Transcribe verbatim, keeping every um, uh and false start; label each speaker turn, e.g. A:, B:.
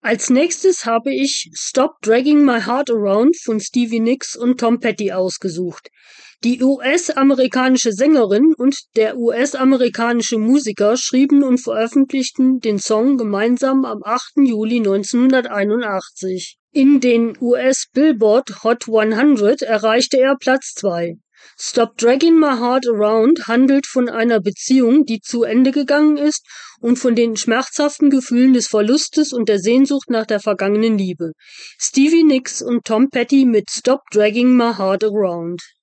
A: Als nächstes habe ich Stop Dragging My Heart Around von Stevie Nicks und Tom Petty ausgesucht. Die U S-amerikanische Sängerin und der U S-amerikanische Musiker schrieben und veröffentlichten den Song gemeinsam am achten Juli neunzehnhunderteinundachtzig. In den U S-Billboard Hot hundert erreichte er Platz zwei. Stop Dragging My Heart Around handelt von einer Beziehung, die zu Ende gegangen ist und von den schmerzhaften Gefühlen des Verlustes und der Sehnsucht nach der vergangenen Liebe. Stevie Nicks und Tom Petty mit Stop Dragging My Heart Around.